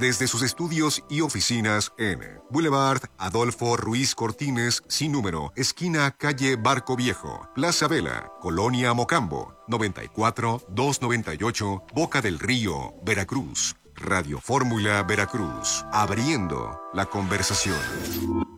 desde sus estudios y oficinas en Boulevard Adolfo Ruiz Cortines, sin número, esquina calle Barco Viejo, Plaza Vela, Colonia Mocambo, 94-298, Boca del Río, Veracruz. Radio Fórmula Veracruz, abriendo la conversación.